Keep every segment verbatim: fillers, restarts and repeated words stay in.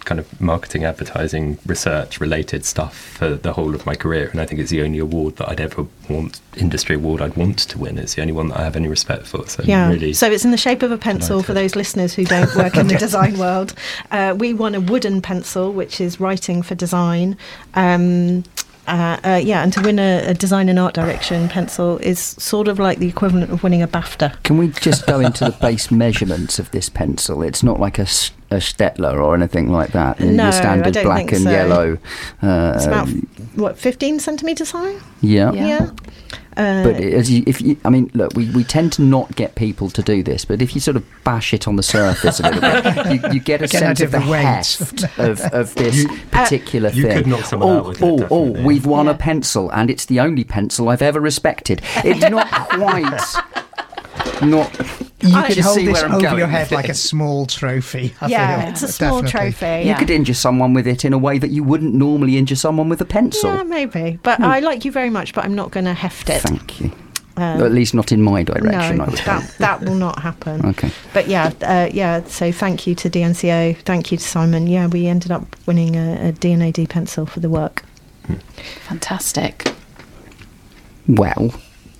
kind of marketing, advertising, research related stuff for the whole of my career, and I think it's the only award that I'd ever want, industry award I'd want to win. It's the only one that I have any respect for. So yeah. really So it's in the shape of a pencil. delighted. For those listeners who don't work in the design world. Uh, we won a wooden pencil, which is writing for design. Um, Uh, uh, yeah, and to win a, a design and art direction pencil is sort of like the equivalent of winning a BAFTA. Can we just go into the base measurements of this pencil? It's not like a, s- a Stettler or anything like that. No, Your standard I don't black think and so. yellow. Uh, It's about, what, fifteen centimetres high? yeah. Yeah. Yeah. Uh, But as you, if you, I mean, look, we, we tend to not get people to do this, but if you sort of bash it on the surface a little bit, you, you get a Get sense out of of the the weight. heft of, of this particular you thing. could knock someone oh, out with it, oh, oh, definitely. we've won Yeah. a pencil, and it's the only pencil I've ever respected. It's not quite. Not. You I could can hold see this where I'm over going your head with like a this. small trophy. I yeah, feel. it's a small Definitely. trophy. You Yeah. could injure someone with it in a way that you wouldn't normally injure someone with a pencil. Yeah, maybe. But I like you very much, but I'm not going to heft it. Thank you. Um, At least not in my direction, no, I would that, hope. that will not happen. Okay. But yeah, uh, yeah. So thank you to D N C O. Thank you to Simon. Yeah, we ended up winning a, a D N A D pencil for the work. Fantastic. Well,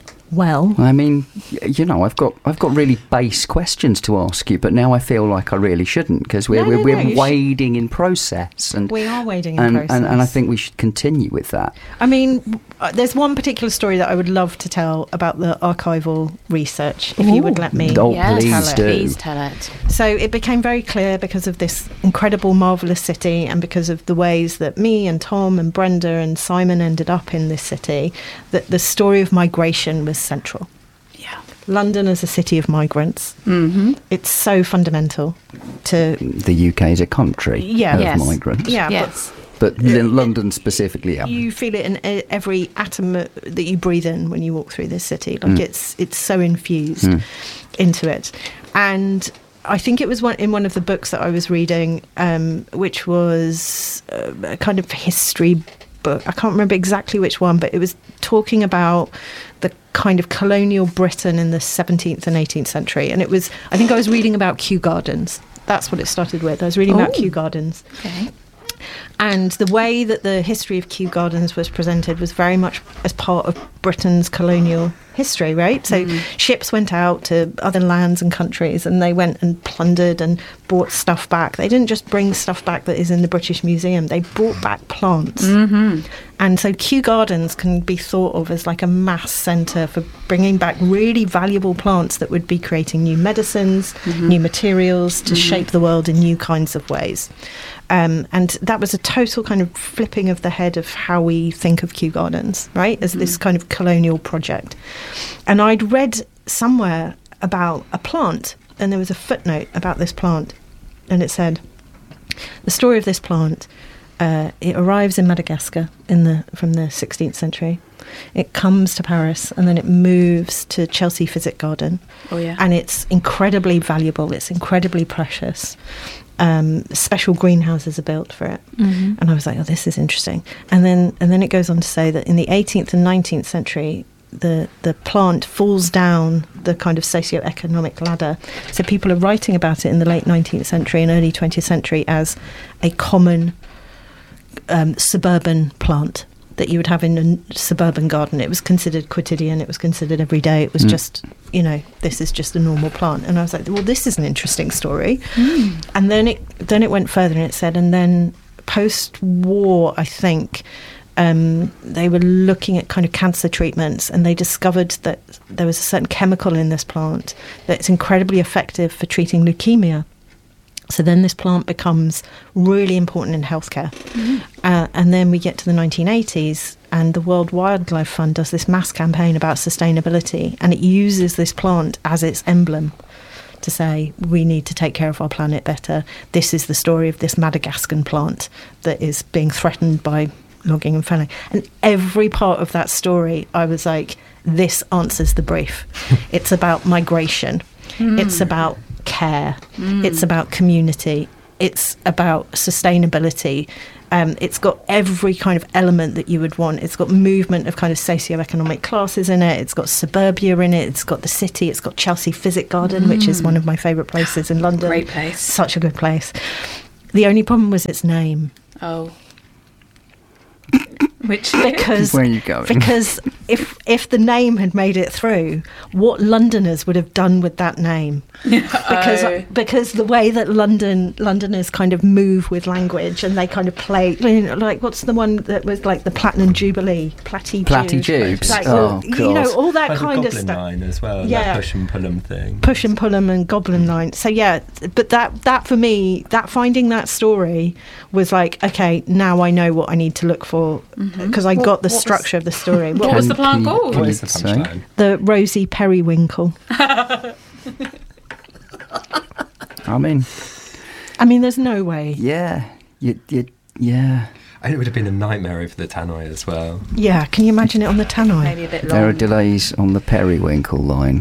Well, I mean, y- you know, I've got I've got really base questions to ask you, but now I feel like I really shouldn't because we're No, we're, no, we're no, you should- wading in process, and we are wading in and, process. and and I think we should continue with that. I mean, w- uh, there's one particular story that I would love to tell about the archival research, if you would let me. Oh, Yes, please tell it. do. Please tell it. So it became very clear because of this incredible, marvellous city and because of the ways that me and Tom and Brenda and Simon ended up in this city, that the story of migration was central. Yeah. London is a city of migrants. Mm-hmm. It's so fundamental to... The U K is a country Yeah. of Yes. migrants, Yeah, Yes. but L- London specifically, yeah. but you feel it in e- every atom that you breathe in when you walk through this city. Like Mm. it's it's so infused Mm. into it. And I think it was one in one of the books that I was reading, um, which was uh, a kind of history book. I can't remember exactly which one, but it was talking about the kind of colonial Britain in the seventeenth and eighteenth century. And it was, I think I was reading about Kew Gardens. That's what it started with. I was reading about Oh. Kew Gardens. Okay. And the way that the history of Kew Gardens was presented was very much as part of Britain's colonial history, right? So ships went out to other lands and countries and they went and plundered and brought stuff back. They didn't just bring stuff back that is in the British Museum, they brought back plants. Mm-hmm. And so Kew Gardens can be thought of as like a mass centre for bringing back really valuable plants that would be creating new medicines, new materials to shape the world in new kinds of ways. Um, and that was a total kind of flipping of the head of how we think of Kew Gardens, right, as this kind of colonial project. And I'd read somewhere about a plant, and there was a footnote about this plant, and it said, the story of this plant, uh, it arrives in Madagascar in the from the sixteenth century. It comes to Paris, and then it moves to Chelsea Physic Garden. Oh, yeah. And it's incredibly valuable, it's incredibly precious. Um, special greenhouses are built for it. Mm-hmm. And I was like, oh, this is interesting. And then and then it goes on to say that in the eighteenth and nineteenth century, the, the plant falls down the kind of socio-economic ladder. So people are writing about it in the late nineteenth century and early twentieth century as a common um, suburban plant that you would have in a suburban garden. It was considered quotidian, it was considered every day, it was Mm. just, you know, this is just a normal plant. And I was like, well, this is an interesting story. Mm. And then it then it went further and it said, and then post-war, I think, um, they were looking at kind of cancer treatments, and they discovered that there was a certain chemical in this plant that's incredibly effective for treating leukemia. So then this plant becomes really important in healthcare. Mm-hmm. Uh, and then we get to the nineteen eighties, and the World Wildlife Fund does this mass campaign about sustainability, and it uses this plant as its emblem to say, we need to take care of our planet better. This is the story of this Madagascan plant that is being threatened by logging and felling. And every part of that story, I was like, this answers the brief. It's about migration. Mm. It's about care. Mm. It's about community. It's about sustainability. Um, it's got every kind of element that you would want. It's got movement of kind of socio-economic classes in it. It's got suburbia in it. It's got the city. It's got Chelsea Physic Garden, Mm. which is one of my favourite places in London. Great place. Such a good place. The only problem was its name. Oh. Which Because Where are you going? because if if the name had made it through, what Londoners would have done with that name? Because Oh. because the way that London Londoners kind of move with language and they kind of play, you know, like what's the one that was like the Platinum Jubilee, Platty Platty Jubes. like, Oh, you know, God. all that Like the kind of Goblin stuff. line as well, Yeah. that push and pull 'em thing. Push and pull 'em and goblin line. So yeah, but that that for me, that finding that story was like, okay, now I know what I need to look for because I What- got the what was- structure of the story. What was the Can- plant can you- called? can What you is the say? punchline? The Rosie Periwinkle. I mean, I mean, there's no way. yeah, you, you, yeah. And it would have been a nightmare over the tannoy as well. Yeah, can you imagine it on the tannoy? Maybe a bit long. There are delays on the periwinkle line.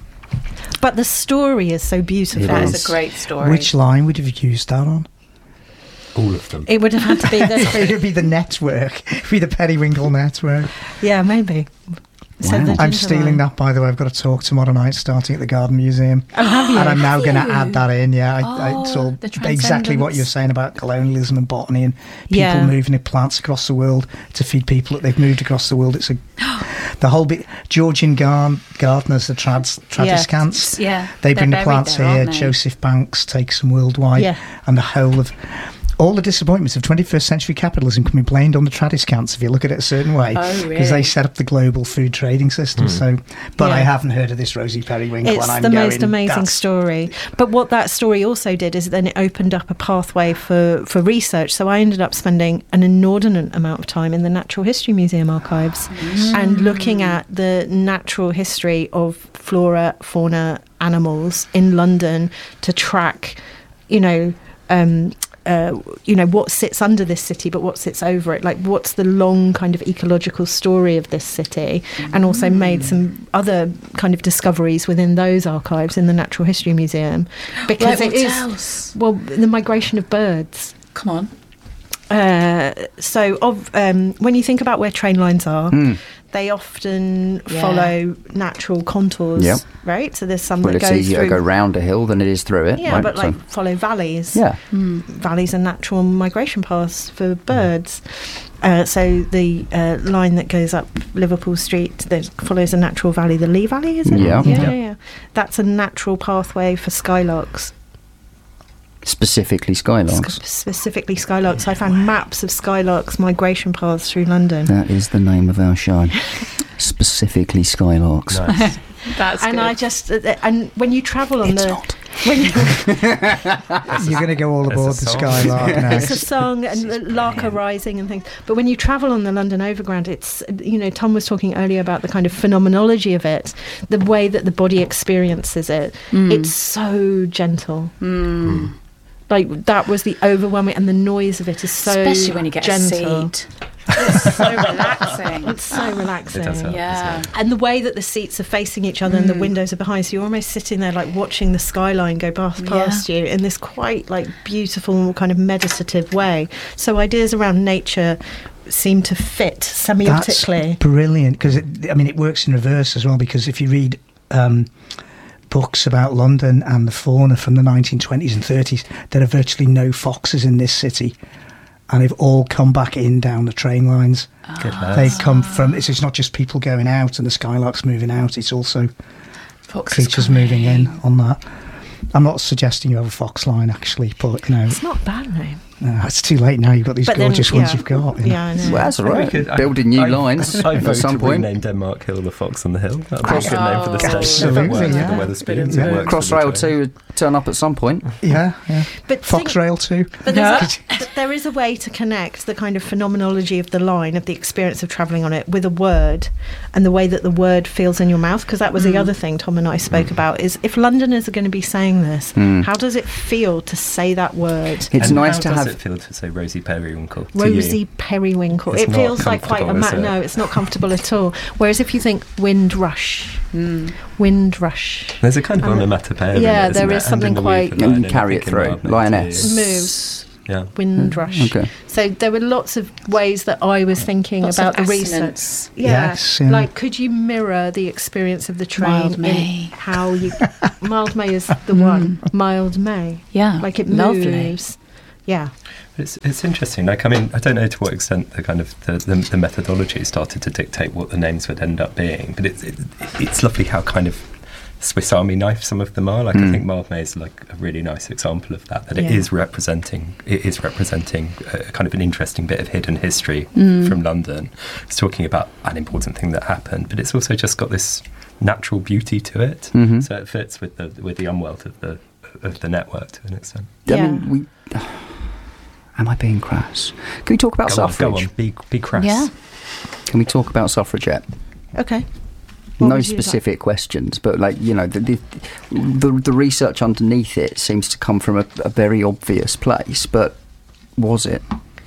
But the story is so beautiful. It That is. is a great story. Which line would you have used that on? All of them. It would have had to be It this. would be the network. It would be the Periwinkle network. Yeah, maybe. So Wow. the I'm ginger stealing line. that, by the way. I've got a talk tomorrow night starting at the Garden Museum. Oh, have you? And I'm now Have going to you? add that in, yeah. I, I, Oh, it's all the exactly what transcendence. you're saying about colonialism and botany and people Yeah. moving their plants across the world to feed people that they've moved across the world. It's a the whole bit. Georgian gar- gardeners, the trads, Tradiscants, Yeah. they they're bring the buried plants there, here. aren't they? Joseph Banks takes them worldwide, Yeah. and the whole of all the disappointments of twenty-first century capitalism can be blamed on the Tradiscants if you look at it a certain way, Oh, because really? they set up the global food trading system. So, but I Yeah. haven't heard of this Rosie Periwinkle. It's and I'm the most going, amazing "That's story. But what that story also did is then it opened up a pathway for, for research. So I ended up spending an inordinate amount of time in the Natural History Museum archives and looking at the natural history of flora, fauna, animals in London to track, you know, um, uh, you know, what sits under this city, but what sits over it. Like, what's the long kind of ecological story of this city? And also made some other kind of discoveries within those archives in the Natural History Museum. Because Like it what is, else? well, the migration of birds. Come on. Uh, so, of um, when you think about where train lines are, Mm. they often Yeah. follow natural contours, Yep. right? So there's some Well, that it's goes easier through. to go round a hill than it is through it. Yeah, right? but So- like follow valleys. yeah. Valleys are natural migration paths for birds. Uh, so the uh, line that goes up Liverpool Street that follows a natural valley, the Lee Valley, is it? Yeah. yeah, Yeah. yeah, yeah. That's a natural pathway for skylarks, Specifically skylarks. Sc- specifically skylarks. I found maps of skylarks migration paths through London. That is the name of our show. Specifically skylarks. Nice. That's and good. I just uh, and when you travel on It's the not. when you, You're going to go all There's aboard a the song. Skylark now. it's a song and the lark are rising and things. But when you travel on the London Overground, it's, you know, Tom was talking earlier about the kind of phenomenology of it, the way that the body experiences it. Mm. It's so gentle. Mm. Like that was the overwhelming, and the noise of it is so Especially when you get gentle. a seat. It's so relaxing. It's so relaxing. It does help, Yeah. doesn't it? And the way that the seats are facing each other and the Mm. windows are behind, so you're almost sitting there like watching the skyline go past, Yeah. past you in this quite like beautiful kind of meditative way. So ideas around nature seem to fit That's semiotically. brilliant, because I mean it works in reverse as well, because if you read um, books about London and the fauna from the nineteen twenties and thirties, there are virtually no foxes in this city, and they've all come back in down the train lines. Good They've lads. come from, it's, it's not just people going out and the skylarks moving out, it's also Foxes creatures coming. moving in on that. I'm not suggesting you have a fox line actually, but you know, It's not a bad name. uh, it's too late now. You've got these But then, gorgeous ones yeah. you've got. you know. Yeah, I know. Well, that's all We right. could- I- Building new I- lines I at vote some to point. rename Denmark Hill the Fox on the Hill. That would be a good name for the Oh, station. absolutely, If it works yeah. with the Weatherspoons, Bit it of works with Crossrail the train. two would turn up at some point. Yeah, yeah. But Fox think- Rail too. But there's a, but there is a way to connect the kind of phenomenology of the line, of the experience of travelling on it, with a word, and the way that the word feels in your mouth. Because that was the other thing Tom and I spoke about, is if Londoners are going to be saying this, Mm. how does it feel to say that word? It's And nice how to does have. it feel to say Rosie Periwinkle to Rosie you? Periwinkle. It's It not feels like quite a comfortable, ma- is it? no, it's not comfortable at all. Whereas if you think Windrush, Mm. Windrush There's a kind of Um, onomatopoeia in yeah, it, isn't there there? is something And in the quite- weave You line, can and carry I it think in through. Wild Man Lioness. too. moves. Yeah. Windrush. Okay. So there were lots of ways that I was thinking Lots about the of research. assonance. Yeah, Yes, yeah. like could you mirror the experience of the train? Mild in May. how you? Mild May is the one. Mild May. Yeah. Like it Lovely. moves. yeah. It's it's interesting. Like, I mean, I don't know to what extent the kind of the, the, the methodology started to dictate what the names would end up being, but it's it, it's lovely how kind of Swiss Army knife some of them are. Like, mm. I think Mildmay is like a really nice example of that. That yeah. it is representing it is representing a, kind of an interesting bit of hidden history mm. from London. It's talking about an important thing that happened, but it's also just got this natural beauty to it. Mm-hmm. So it fits with the with the unwealth of the of the network to an extent. Yeah. I mean, we. Am I being crass? Can we talk about go suffrage? On, go on, be, be crass. Yeah. Can we talk about suffragette? Okay. What no specific like? questions, but like, you know, the, the the the research underneath it seems to come from a, a very obvious place, but was it?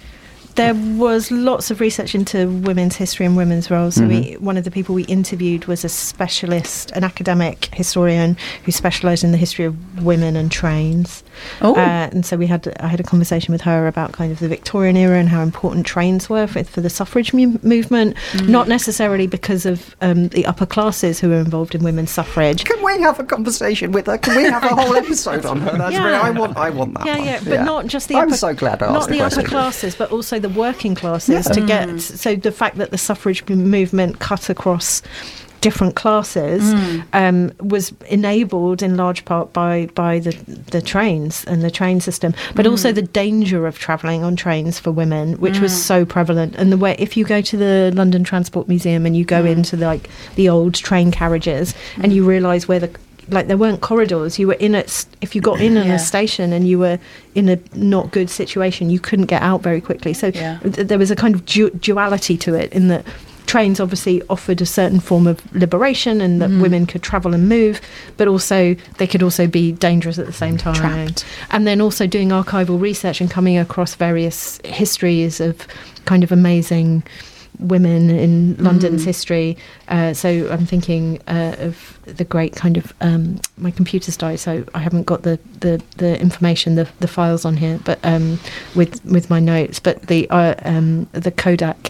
There was lots of research into women's history and women's roles. So mm-hmm. we, one of the people we interviewed was a specialist, an academic historian who specialised in the history of women and trains. Oh. Uh, and so we had I had a conversation with her about kind of the Victorian era and how important trains were for, for the suffrage mu- movement, mm. not necessarily because of um, the upper classes who were involved in women's suffrage. Can we have a conversation with her? Can we have a whole episode on her? That's yeah. really, I want I want that yeah, one. Yeah, but yeah. not just the I'm upper, so glad I not asked the the question. upper classes, but also the working classes yeah. to get so the fact that the suffrage movement cut across different classes mm. um, was enabled in large part by by the the trains and the train system, but mm. also the danger of travelling on trains for women, which mm. was so prevalent. And the way, if you go to the London Transport Museum and you go mm. into the, like the old train carriages mm. and you realise where the like there weren't corridors, you were in it. If you got in at yeah. a station and you were in a not good situation, you couldn't get out very quickly. So yeah. th- there was a kind of du- duality to it, in that trains obviously offered a certain form of liberation and that mm. women could travel and move, but also they could also be dangerous at the same time. Trapped. And then also doing archival research and coming across various histories of kind of amazing women in London's mm. history. Uh, so I'm thinking uh, of the great kind of um, my computer's died, so I haven't got the, the, the information, the the files on here, but um, with with my notes. But the uh, um, the Kodak.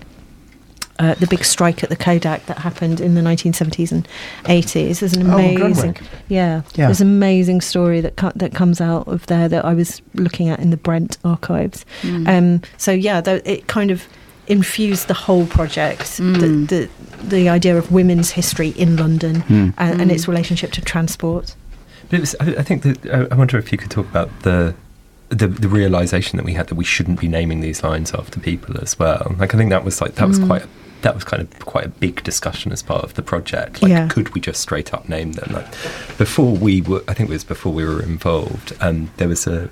Uh, the big strike at the Kodak that happened in the nineteen seventies and eighties. There's an amazing, oh, yeah, yeah, there's an amazing story that co- that comes out of there that I was looking at in the Brent archives. Mm. Um, so yeah, th- it kind of infused the whole project, mm. the, the the idea of women's history in London mm. and, mm. and its relationship to transport. But it was, I, I think that I wonder if you could talk about the. The, the realization that we had that we shouldn't be naming these lines after people as well. Like, I think that was like that was mm. quite a, that was kind of quite a big discussion as part of the project. Like, yeah. could we just straight up name them? Like, before we were, I think it was before we were involved, um, there was a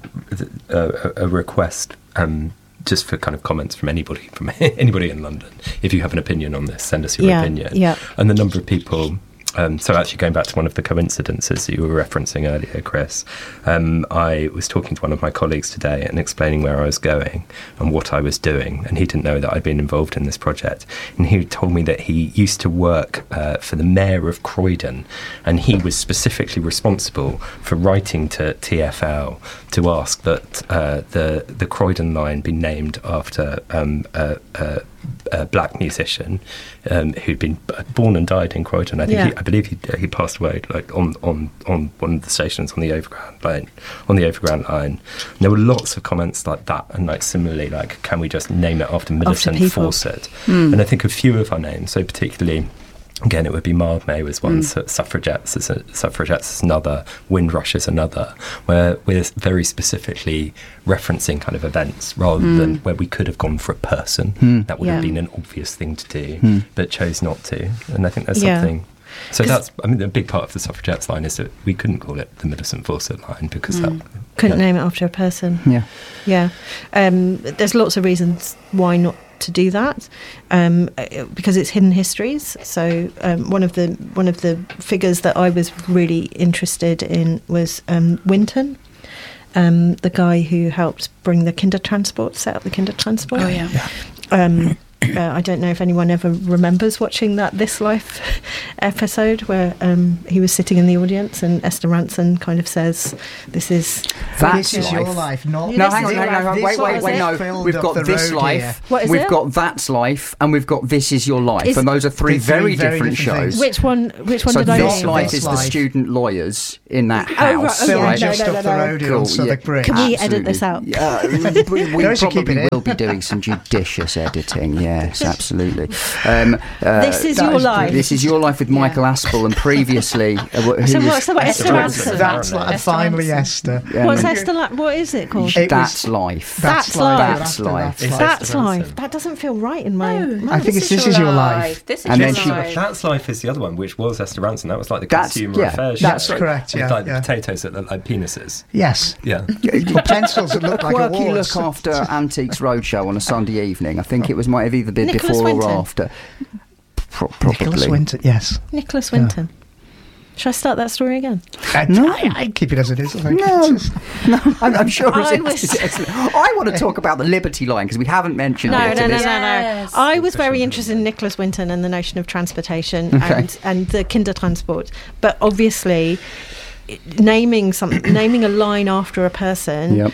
a, a request um, just for kind of comments from anybody from anybody in London. If you have an opinion on this, send us your yeah, opinion. Yeah. And the number of people. Um, so actually going back to one of the coincidences that you were referencing earlier, Chris, um, I was talking to one of my colleagues today and explaining where I was going and what I was doing, and he didn't know that I'd been involved in this project. And he told me that he used to work uh, for the mayor of Croydon, and he was specifically responsible for writing to T F L to ask that uh, the, the Croydon line be named after um, a, a a black musician um, who'd been born and died in Croydon. I think yeah. he, I believe he he passed away like on, on, on one of the stations on the overground line. On the overground line, and there were lots of comments like that, and like similarly, like, can we just name it after Millicent Fawcett? Mm. And I think a few of our names, so particularly. Again, it would be Mildmay was one, mm. so Suffragettes is a, Suffragettes is another, Windrush is another, where we're very specifically referencing kind of events rather mm. than where we could have gone for a person. Mm. That would yeah. have been an obvious thing to do, mm. but chose not to. And I think there's yeah. something... So that's, I mean, a big part of the Suffragettes line is that we couldn't call it the Millicent Fawcett line because mm. that... Couldn't yeah. name it after a person. Yeah. Yeah. Um, there's lots of reasons why not to do that, um, because it's hidden histories. So um, one of the one of the figures that I was really interested in was um, Winton, um, the guy who helped bring the Kinder Transport, set up the Kinder Transport. Oh yeah. Um, uh, I don't know if anyone ever remembers watching that This Life episode where um, he was sitting in the audience and Esther Rantzen kind of says, "This is That's This is life. your life, not... Yeah, No, this hang is on, your hang on, hang on. This Wait, wait, life wait, is no. filled We've up got the This road Life, here. What is we've it? got That's Life, and we've got This Is Your Life. Is- and those are three They're three very, very different different shows. things. which one? Which one So did I This name? Life This is the Life. student lawyers in that Oh, house. right, Filmed okay. just No, no, up no, the no. road here Cool, on Southwark yeah. Bridge. Can we edit this out? Yeah, we, we No, I should keep probably it in. will be doing some judicious editing. Yes, absolutely. Um, uh, This is that your is life. This is Your Life with Michael Aspel, and previously, uh, who So was- what's the- Esther Rantzen. That's like Esther finally Rantzen. Esther. um, What's Esther like? What is it called? It That's was- Life. That's life. life. That's After life. That's Is life. That's Esther life. Rantzen. That doesn't feel right in my. No, I think it's This Is Your Life. This is And your then she- life. That's Life is the other one, which was Esther Rantzen. That was like the That's- consumer yeah, affairs that's show. correct, With yeah, like yeah. the potatoes that look like penises. Yes. Yeah. Or pencils that look like Quirky awards. look after Antiques Roadshow on a Sunday evening. I think it was might have either been Nicholas before Winton. or after. Pro- Nicholas probably. Winton, yes. Nicholas Winton. Should I start that story again? I, No. I, I keep it as it is. I think. No. It's just- No, I'm, I'm sure I it's, was- it's excellent. I want to talk about the Liberty line because we haven't mentioned No, it. no, in no, this- no, no. Yes. I was very interested in Nicholas Winton and the notion of transportation Okay. and, and the Kindertransport. But obviously, i- naming some, naming a line after a person, Yep.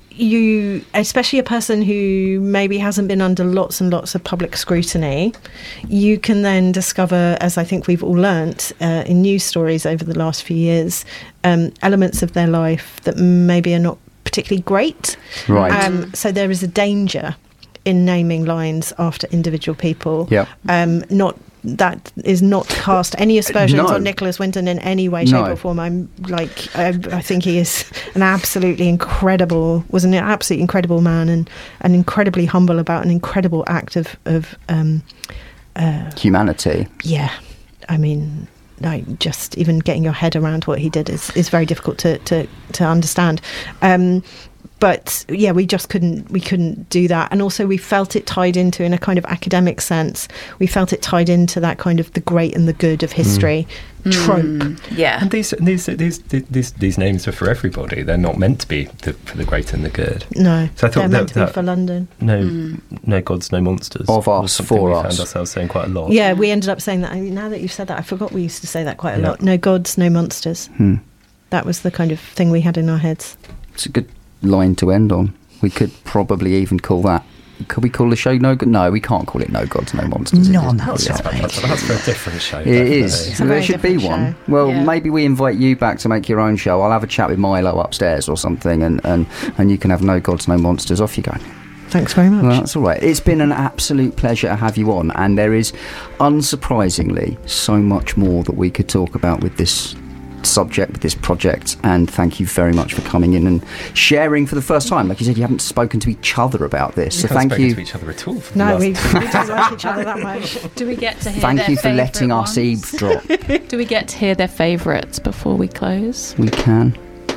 you, especially a person who maybe hasn't been under lots and lots of public scrutiny, you can then discover, as I think we've all learnt uh, in news stories over the last few years, um, elements of their life that maybe are not particularly great. Right. Um, so there is a danger in naming lines after individual people. Yep. Um, not that is not to cast any aspersions No. on Nicholas Winton in any way, shape, No. or form. I'm like, I, I think he is an absolutely incredible, was an absolutely incredible man, and and incredibly humble about an incredible act of of um, uh, Humanity. yeah. I mean, like just even getting your head around what he did is, is very difficult to to, to understand. Um, but yeah, we just couldn't we couldn't do that, and also we felt it tied into, in a kind of academic sense, we felt it tied into that kind of the great and the good of history trope. Mm, yeah. And these these these these these names are for everybody. They're not meant to be the, for the great and the good. No, So I thought they're that- meant to be that- for London. No, Mm. no gods, no monsters. Of was us, something for we us. found ourselves saying quite a lot. Yeah, we ended up saying that. I mean, now that you've said that, I forgot we used to say that quite a Yeah. lot. No gods, no monsters. Hmm. That was the kind of thing we had in our heads. It's a good line to end on. We could probably even call that. Could we call the show No? Go- No, we can't call it No Gods, No Monsters. Not It on is- that yeah. topic. That's, that's for a different show. It is. definitely. It's a There very should be different one. show. Well, Yeah. maybe we invite you back to make your own show. I'll have a chat with Milo upstairs or something, and, and, and you can have No Gods, No Monsters. Off you go. Thanks very much. Well, that's all right. It's been an absolute pleasure to have you on, and there is, unsurprisingly, so much more that we could talk about with this subject, with this project. And thank you very much for coming in and sharing for the first time. Like you said, you haven't spoken to each other about this, We so haven't thank spoken you. to each other at all. For the No, last we, we don't like each other that much. Do we get to hear Thank their you for letting favourite us ones? eavesdrop. Do we get to hear their favourites before we close? We can,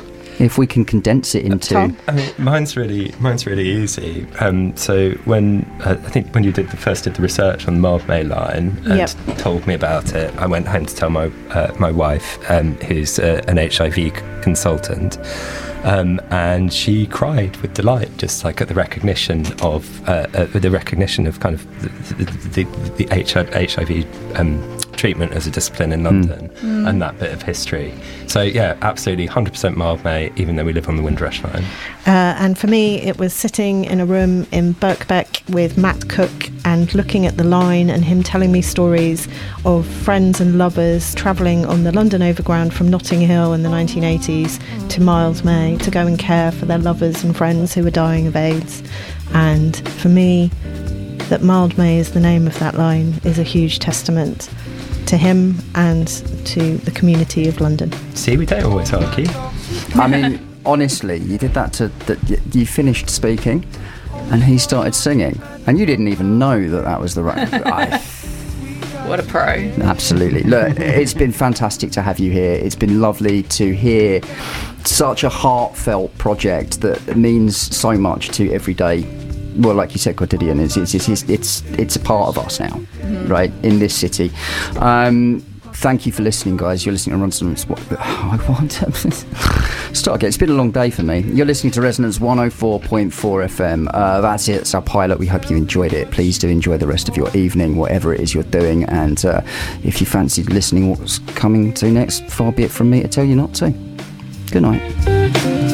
if we can condense it into. Tom? I mean, mine's really, mine's really easy. Um, so when uh, I think when you did the first did the research on the Mildmay line and Yep. told me about it, I went home to tell my uh, my wife, um, who's uh, an H I V c- consultant, um, and she cried with delight, just like at the recognition of uh, uh, the recognition of kind of the the, the, the H I V um, treatment as a discipline in London and that bit of history. So yeah, absolutely, one hundred percent Mildmay, even though we live on the Windrush line. Uh, and for me, it was sitting in a room in Birkbeck with Matt Cook and looking at the line and him telling me stories of friends and lovers travelling on the London Overground from Notting Hill in the nineteen eighties to Mildmay to go and care for their lovers and friends who were dying of AIDS. And for me, that Mildmay is the name of that line is a huge testament to him and to the community of London. See, we don't always argue. I mean, honestly, you did that to that. y- You finished speaking, and he started singing, and you didn't even know that that was the right. I, What a pro. absolutely. Look, it's been fantastic to have you here. It's been lovely to hear such a heartfelt project that means so much to everyday. Well, like you said, quotidian, it's it's it's it's, it's a part of us now, right, in this city. Um, thank you for listening, guys. You're listening to Ronson. What I want. Start again. It's been a long day for me. You're listening to Resonance one oh four point four F M. Uh, that's it. It's our pilot. We hope you enjoyed it. Please do enjoy the rest of your evening, whatever it is you're doing. And uh, if you fancied listening what's coming to next, far be it from me to tell you not to. Good night.